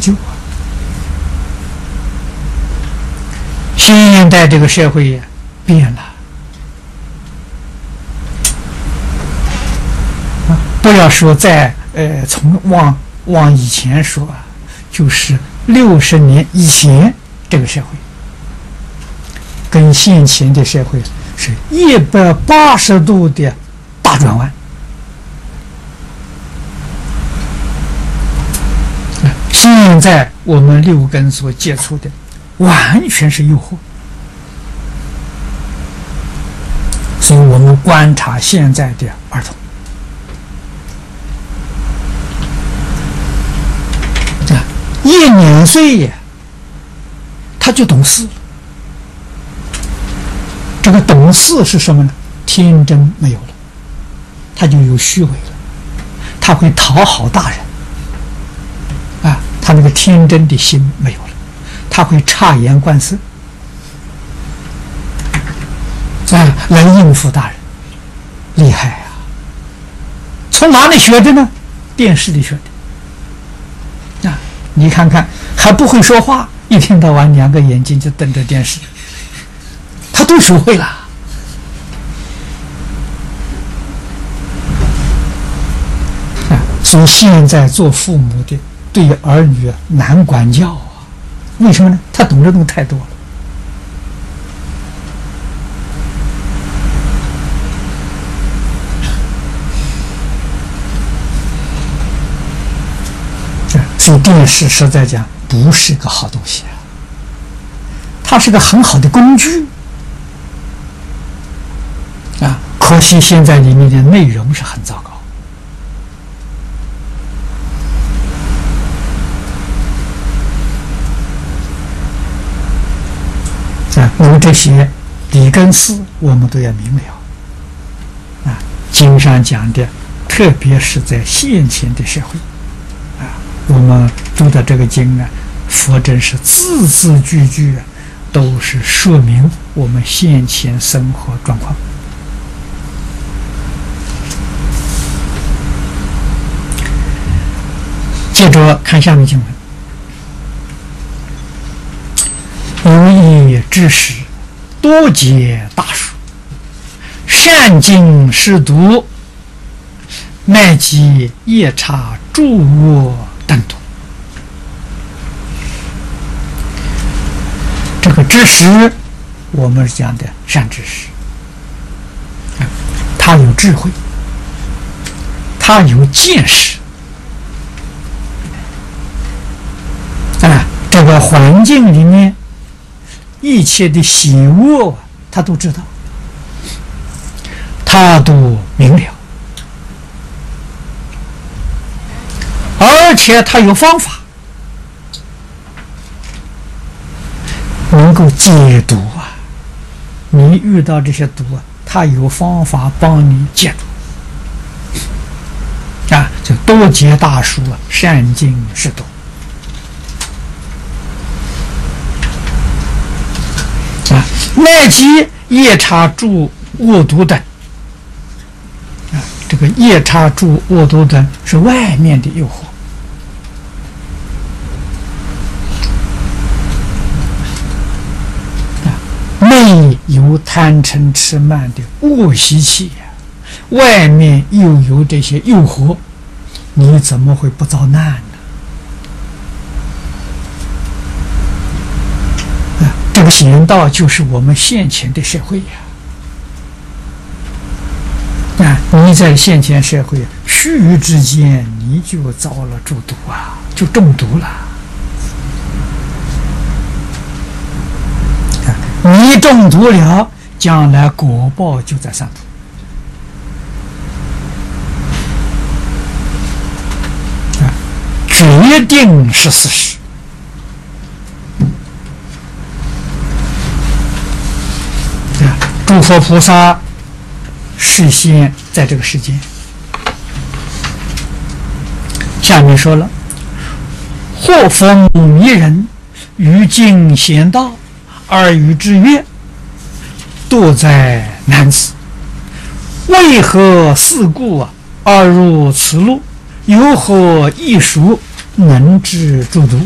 救啊！现代这个社会变了啊！不要说从往以前说啊，就是60年以前这个社会，跟现前的社会是180度的大转弯。现在我们6根所接触的完全是诱惑，所以我们观察现在的儿童1、2岁呀，他就懂事了。这个懂事是什么呢？天真没有了，他就有虚伪了，他会讨好大人啊，他那个天真的心没有了，他会察言观色啊，来应付大人，厉害啊！从哪里学的呢？电视里学的啊！你看看，还不会说话，一天到晚2个眼睛就瞪着电视，他都学会了啊！所以现在做父母的对儿女难管教啊，为什么呢？他懂的东西太多了。所以电视实在讲不是个好东西啊，它是个很好的工具啊，可惜现在里面的内容是很糟糕啊。那么这些理跟事我们都要明了啊。经上讲的，特别是在现前的社会啊，我们读的这个经啊，佛真是字字句句都是说明我们现前生活状况。接着看下面经文：无益之时，多结大树，善经识读，乃及夜叉诸卧等等。这个知识，我们是讲的善知识，他有智慧，他有见识啊，这个环境里面一切的喜恶，他都知道，他都明了，而且他有方法能够解毒啊！你遇到这些毒啊，他有方法帮你解毒啊！就多结大树啊，善经识读啊，乃及夜叉诸恶毒等啊，这个夜叉诸恶毒等是外面的诱惑。内有贪嗔痴慢的恶习气呀，外面又有这些诱惑，你怎么会不遭难呢？这个显道就是我们现前的社会呀！你在现前社会须臾之间，你就遭了诸毒啊，就中毒了。你中毒了，将来果报就在上头啊，决定是事实啊！诸佛菩萨示现在这个世间，下面说了：或逢一人于境贤道，而与之曰：堕在男子，为何四故而入此路？有何异术能治诸毒？